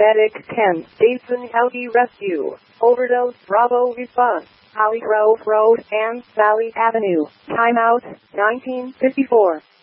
Medic 10, Dayton County Rescue. Overdose Bravo response. Holly Grove Road and Valley Avenue. Timeout, 1954.